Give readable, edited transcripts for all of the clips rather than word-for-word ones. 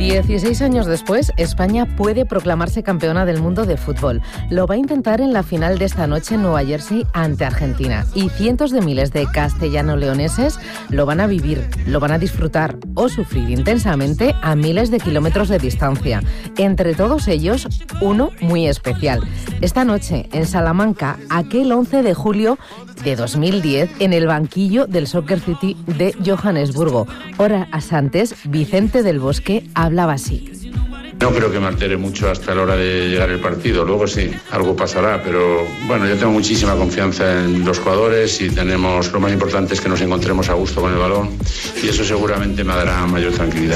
16 años después, España puede proclamarse campeona del mundo de fútbol. Lo va a intentar en la final de esta noche en Nueva Jersey ante Argentina. Y cientos de miles de castellano-leoneses lo van a vivir, lo van a disfrutar o sufrir intensamente a miles de kilómetros de distancia. Entre todos ellos, uno muy especial. Esta noche, en Salamanca, aquel 11 de julio de 2010, en el banquillo del Soccer City de Johannesburgo. Horas antes, Vicente del Bosque hablaba así. No creo que me altere mucho hasta la hora de llegar el partido, luego sí, algo pasará, pero bueno, yo tengo muchísima confianza en los jugadores y lo más importante es que nos encontremos a gusto con el balón y eso seguramente me dará mayor tranquilidad.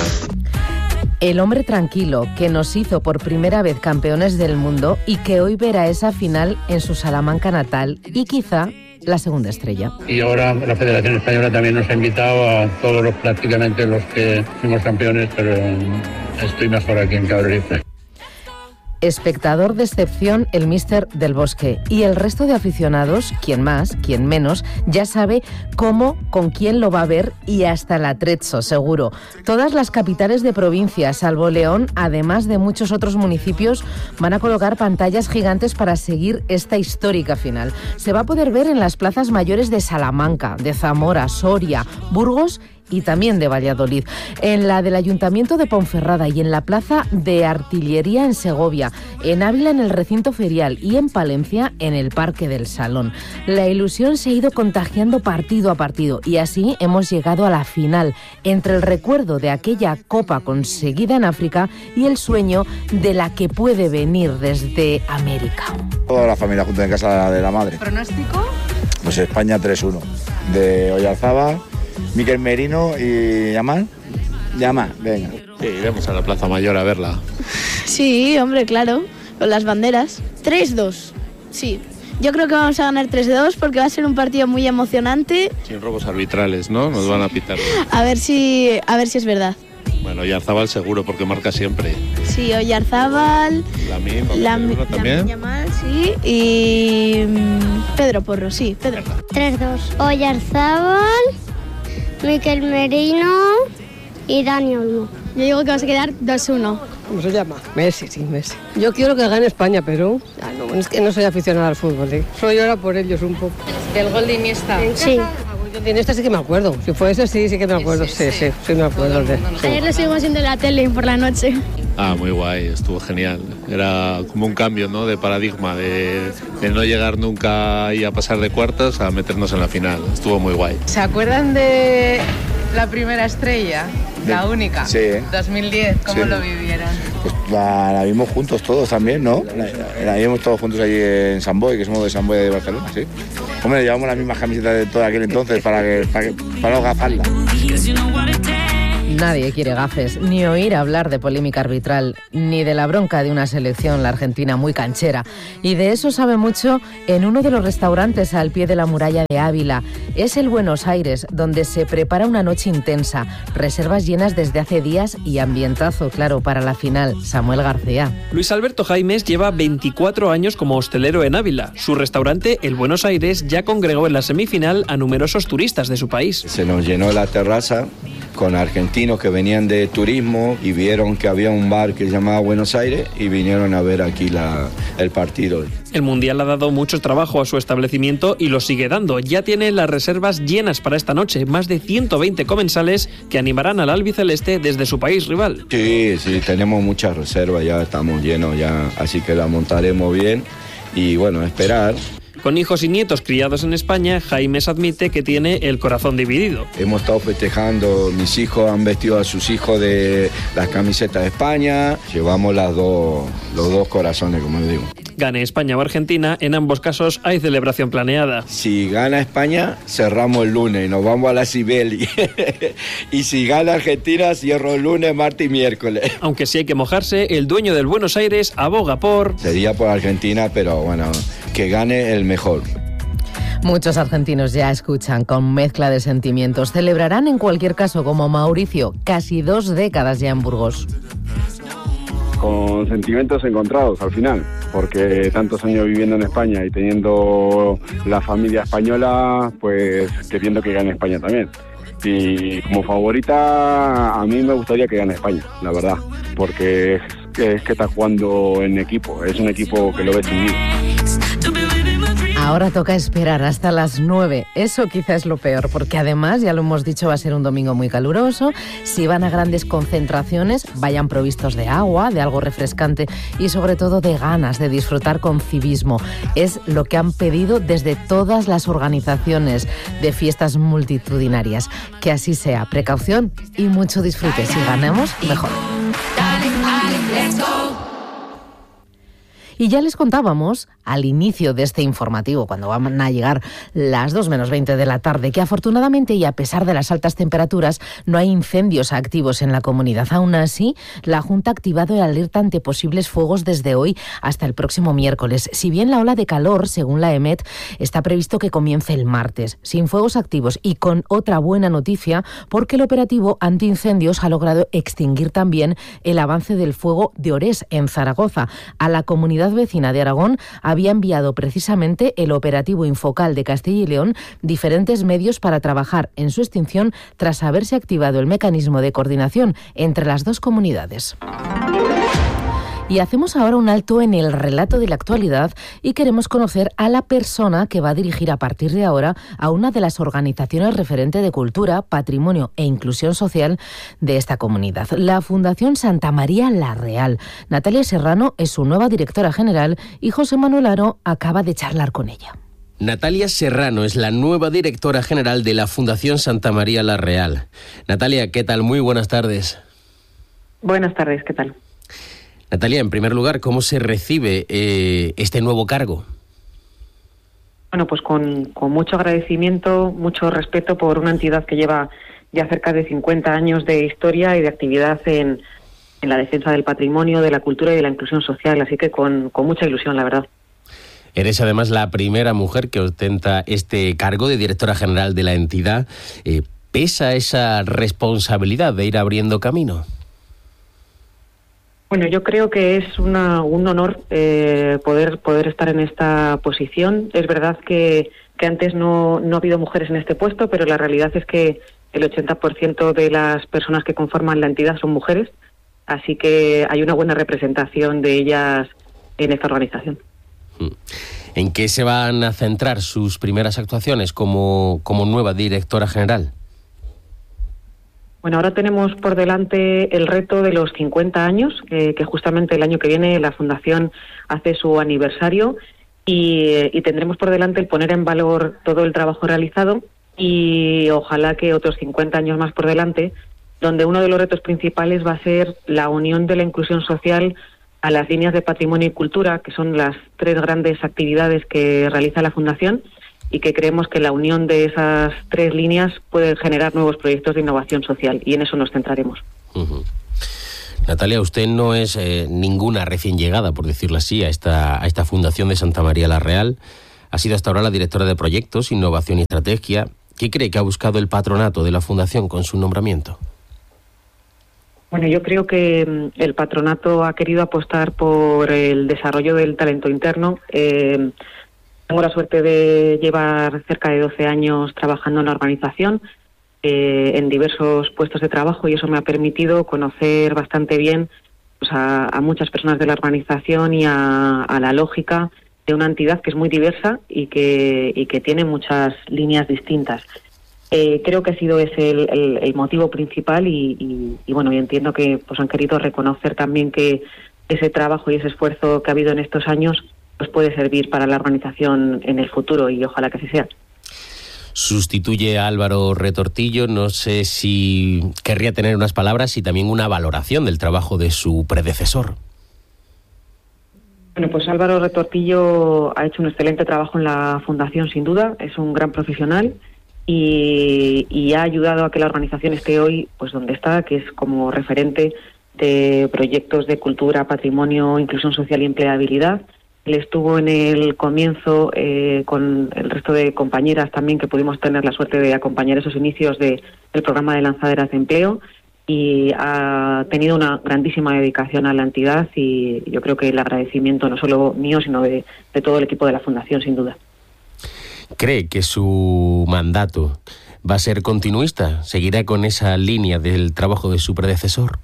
El hombre tranquilo que nos hizo por primera vez campeones del mundo y que hoy verá esa final en su Salamanca natal y quizá la segunda estrella. Y ahora la Federación Española también nos ha invitado a todos prácticamente los que fuimos campeones, pero estoy mejor aquí en Cabrerife. Espectador de excepción el míster del Bosque y el resto de aficionados, quien más, quien menos, ya sabe cómo, con quién lo va a ver y hasta el atrezzo, seguro. Todas las capitales de provincia, salvo León, además de muchos otros municipios, van a colocar pantallas gigantes para seguir esta histórica final. Se va a poder ver en las plazas mayores de Salamanca, de Zamora, Soria, Burgos y también de Valladolid, en la del Ayuntamiento de Ponferrada y en la Plaza de Artillería en Segovia, en Ávila en el recinto ferial y en Palencia en el Parque del Salón. La ilusión se ha ido contagiando partido a partido y así hemos llegado a la final, entre el recuerdo de aquella copa conseguida en África y el sueño de la que puede venir desde América. Toda la familia junto en casa de la madre. ¿Pronóstico? Pues España 3-1, de Oyarzábal, Miquel Merino y Yamal, venga. Sí, iremos a la Plaza Mayor a verla. Sí, hombre, claro, con las banderas. 3-2, sí. Yo creo que vamos a ganar 3-2 porque va a ser un partido muy emocionante. Sin robos arbitrales, ¿no? Nos van a pitar. A ver si es verdad. Bueno, Oyarzábal seguro porque marca siempre. Sí, Oyarzábal, Lamine también. Yamal, sí, y Pedro Porro, sí, Pedro. 3-2. Oyarzábal, Miquel Merino y Dani Olmo. Yo digo que vas a quedar 2-1. ¿Cómo se llama? Messi, sí, Messi. Yo quiero que gane España, pero es que no soy aficionada al fútbol, ¿eh? Solo lloro por ellos un poco. ¿El gol de Iniesta? Sí. De Iniesta sí que me acuerdo. Si fue ese, sí que me acuerdo. Sí me acuerdo de. Sí. Ayer lo seguimos viendo en la tele por la noche. Muy guay, estuvo genial. Era como un cambio, ¿no?, de paradigma, de no llegar nunca y a pasar de cuartos a meternos en la final. Estuvo muy guay. ¿Se acuerdan de la primera estrella? La única. Sí. 2010, ¿cómo Sí. lo vivieron? Pues la vimos juntos todos también, ¿no? La vimos todos juntos allí en San Boi, que somos de San Boi de Barcelona, sí. Hombre, llevamos las mismas camisetas de todo aquel entonces para no gafarla. Nadie quiere gafes, ni oír hablar de polémica arbitral, ni de la bronca de una selección, la Argentina, muy canchera. Y de eso sabe mucho en uno de los restaurantes al pie de la muralla de Ávila. Es el Buenos Aires, donde se prepara una noche intensa. Reservas llenas desde hace días y ambientazo, claro, para la final. Samuel García. Luis Alberto Jaimes lleva 24 años como hostelero en Ávila. Su restaurante, el Buenos Aires, ya congregó en la semifinal a numerosos turistas de su país. Se nos llenó la terraza con argentinos que venían de turismo y vieron que había un bar que se llamaba Buenos Aires y vinieron a ver aquí el partido. El Mundial ha dado mucho trabajo a su establecimiento y lo sigue dando. Ya tiene las reservas llenas para esta noche, más de 120 comensales que animarán al albiceleste desde su país rival. Sí, tenemos muchas reservas, ya estamos llenos ya, así que la montaremos bien y bueno, esperar. Con hijos y nietos criados en España, Jaimes admite que tiene el corazón dividido. Hemos estado festejando, mis hijos han vestido a sus hijos de las camisetas de España, llevamos los dos corazones, como digo. Gane España o Argentina, en ambos casos hay celebración planeada. Si gana España, cerramos el lunes y nos vamos a la Sibeli. Y si gana Argentina, cierro el lunes, martes y miércoles. Aunque si hay que mojarse, el dueño del Buenos Aires aboga por... Sería por Argentina, pero bueno, que gane el mejor. Muchos argentinos ya escuchan con mezcla de sentimientos. Celebrarán en cualquier caso como Mauricio, casi 2 décadas ya en Burgos. Con sentimientos encontrados al final, porque tantos años viviendo en España y teniendo la familia española, pues queriendo que gane España también. Y como favorita, a mí me gustaría que gane España, la verdad, porque es que está jugando en equipo, es un equipo que lo ves unido. Ahora toca esperar hasta las 9. Eso quizá es lo peor, porque además, ya lo hemos dicho, va a ser un domingo muy caluroso. Si van a grandes concentraciones, vayan provistos de agua, de algo refrescante y sobre todo de ganas de disfrutar con civismo. Es lo que han pedido desde todas las organizaciones de fiestas multitudinarias. Que así sea. Precaución y mucho disfrute. Si ganamos, mejor. Y ya les contábamos al inicio de este informativo, cuando van a llegar las 2 menos 20 de la tarde, que afortunadamente y a pesar de las altas temperaturas no hay incendios activos en la comunidad. Aún así, la Junta ha activado el alerta ante posibles fuegos desde hoy hasta el próximo miércoles. Si bien la ola de calor, según la EMET, está previsto que comience el martes, sin fuegos activos y con otra buena noticia, porque el operativo antiincendios ha logrado extinguir también el avance del fuego de Orés, en Zaragoza. A la comunidad vecina de Aragón había enviado precisamente el operativo Infocal de Castilla y León diferentes medios para trabajar en su extinción tras haberse activado el mecanismo de coordinación entre las dos comunidades. Y hacemos ahora un alto en el relato de la actualidad y queremos conocer a la persona que va a dirigir a partir de ahora a una de las organizaciones referente de cultura, patrimonio e inclusión social de esta comunidad, la Fundación Santa María la Real. Natalia Serrano es su nueva directora general y José Manuel Aro acaba de charlar con ella. Natalia Serrano es la nueva directora general de la Fundación Santa María la Real. Natalia, ¿qué tal? Muy buenas tardes. Buenas tardes, ¿qué tal? Natalia, en primer lugar, ¿cómo se recibe este nuevo cargo? Bueno, pues con mucho agradecimiento, mucho respeto por una entidad que lleva ya cerca de 50 años de historia y de actividad en la defensa del patrimonio, de la cultura y de la inclusión social, así que con mucha ilusión, la verdad. Eres además la primera mujer que ostenta este cargo de directora general de la entidad. ¿Pesa esa responsabilidad de ir abriendo camino? Bueno, yo creo que es un honor poder estar en esta posición. Es verdad que antes no ha habido mujeres en este puesto, pero la realidad es que el 80% de las personas que conforman la entidad son mujeres, así que hay una buena representación de ellas en esta organización. ¿En qué se van a centrar sus primeras actuaciones como nueva directora general? Bueno, ahora tenemos por delante el reto de los 50 años, que justamente el año que viene la Fundación hace su aniversario y tendremos por delante el poner en valor todo el trabajo realizado y ojalá que otros 50 años más por delante, donde uno de los retos principales va a ser la unión de la inclusión social a las líneas de patrimonio y cultura, que son las 3 grandes actividades que realiza la Fundación, y que creemos que la unión de esas 3 líneas puede generar nuevos proyectos de innovación social, y en eso nos centraremos. Uh-huh. Natalia, usted no es ninguna recién llegada, por decirlo así, a esta Fundación de Santa María la Real. Ha sido hasta ahora la directora de proyectos, innovación y estrategia. ¿Qué cree que ha buscado el patronato de la Fundación con su nombramiento? Bueno, yo creo que el patronato ha querido apostar por el desarrollo del talento interno. Tengo la suerte de llevar cerca de 12 años trabajando en la organización, en diversos puestos de trabajo, y eso me ha permitido conocer bastante bien pues, a muchas personas de la organización y a la lógica de una entidad que es muy diversa y que tiene muchas líneas distintas. Creo que ha sido ese el motivo principal y bueno, y entiendo que pues han querido reconocer también que ese trabajo y ese esfuerzo que ha habido en estos años pues puede servir para la organización en el futuro y ojalá que así sea. Sustituye a Álvaro Retortillo. No sé si querría tener unas palabras y también una valoración del trabajo de su predecesor. Bueno, pues Álvaro Retortillo ha hecho un excelente trabajo en la Fundación, sin duda. Es un gran profesional y ha ayudado a que la organización esté hoy pues donde está, que es como referente de proyectos de cultura, patrimonio, inclusión social y empleabilidad. Él estuvo en el comienzo con el resto de compañeras también que pudimos tener la suerte de acompañar esos inicios del programa de lanzaderas de empleo y ha tenido una grandísima dedicación a la entidad y yo creo que el agradecimiento no solo mío sino de todo el equipo de la Fundación, sin duda. ¿Cree que su mandato ¿Va a ser continuista? ¿Seguirá con esa línea del trabajo de su predecesor?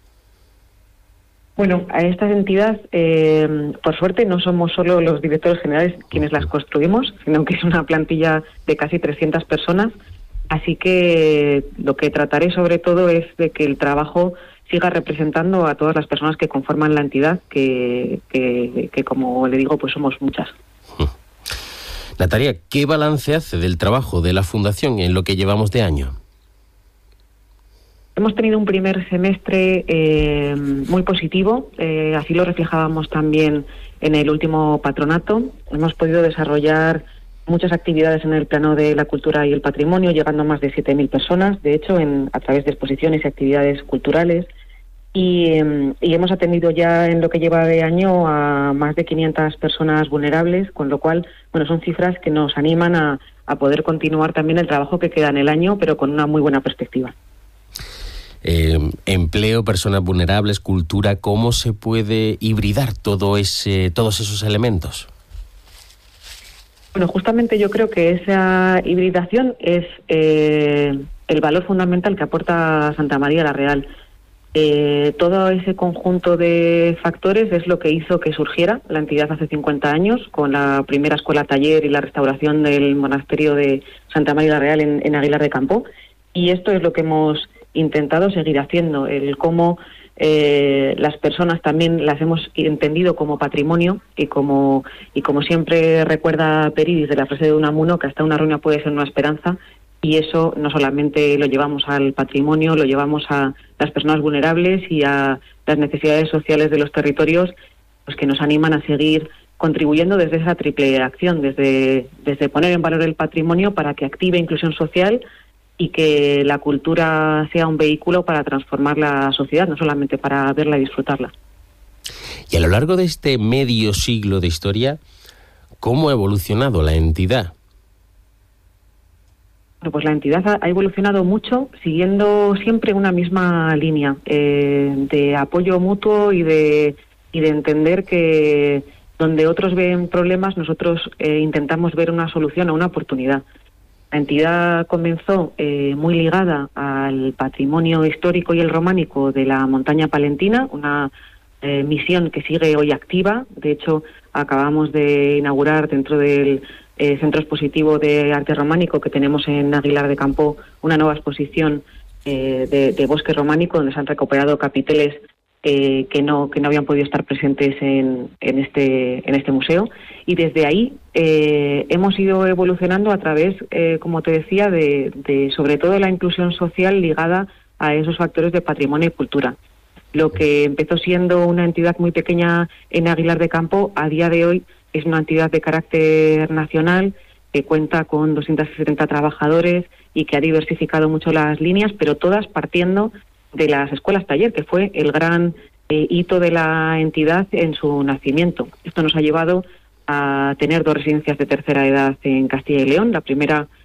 Bueno, a estas entidades, por suerte, no somos solo los directores generales quienes las construimos, sino que es una plantilla de casi 300 personas. Así que lo que trataré sobre todo es de que el trabajo siga representando a todas las personas que conforman la entidad, que como le digo, pues somos muchas. Natalia, ¿qué balance hace del trabajo de la Fundación en lo que llevamos de año? Hemos tenido un primer semestre muy positivo, así lo reflejábamos también en el último patronato. Hemos podido desarrollar muchas actividades en el plano de la cultura y el patrimonio, llegando a más de 7.000 personas, de hecho, a través de exposiciones y actividades culturales. Y hemos atendido ya en lo que lleva de año a más de 500 personas vulnerables, con lo cual, bueno, son cifras que nos animan a poder continuar también el trabajo que queda en el año, pero con una muy buena perspectiva. Empleo, personas vulnerables, cultura, ¿cómo se puede hibridar todos esos elementos? Bueno, justamente yo creo que esa hibridación es el valor fundamental que aporta Santa María la Real. Todo ese conjunto de factores es lo que hizo que surgiera la entidad hace 50 años, con la primera escuela taller y la restauración del monasterio de Santa María la Real en Aguilar de Campo. Y esto es lo que hemos intentado seguir haciendo, el cómo las personas también las hemos entendido como patrimonio y como siempre recuerda Peridis de la frase de Unamuno, que hasta una ruina puede ser una esperanza, y eso no solamente lo llevamos al patrimonio, lo llevamos a las personas vulnerables y a las necesidades sociales de los territorios, pues que nos animan a seguir contribuyendo desde esa triple acción, desde poner en valor el patrimonio para que active inclusión social y que la cultura sea un vehículo para transformar la sociedad, no solamente para verla y disfrutarla. Y a lo largo de este medio siglo de historia, ¿cómo ha evolucionado la entidad? Bueno, pues la entidad ha evolucionado mucho, siguiendo siempre una misma línea de apoyo mutuo y de entender que donde otros ven problemas, nosotros intentamos ver una solución o una oportunidad. La entidad comenzó muy ligada al patrimonio histórico y el románico de la montaña palentina, una misión que sigue hoy activa. De hecho, acabamos de inaugurar dentro del Centro Expositivo de Arte Románico que tenemos en Aguilar de Campo una nueva exposición de bosque románico, donde se han recuperado capiteles que no habían podido estar presentes en este museo, y desde ahí hemos ido evolucionando a través, como te decía, de sobre todo la inclusión social ligada a esos factores de patrimonio y cultura. Lo que empezó siendo una entidad muy pequeña en Aguilar de Campo, a día de hoy es una entidad de carácter nacional que cuenta con 270 trabajadores y que ha diversificado mucho las líneas, pero todas partiendo de las escuelas taller, que fue el gran hito de la entidad en su nacimiento. Esto nos ha llevado a tener 2 residencias de tercera edad en Castilla y León. La primera